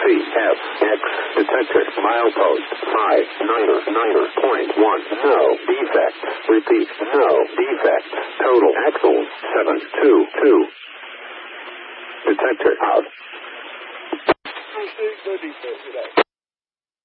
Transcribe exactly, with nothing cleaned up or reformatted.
F, X, detected, milepost, five, niner, niner, point one, no, defect, repeat, no, defect, total, axles, seven, two, two, detector, out.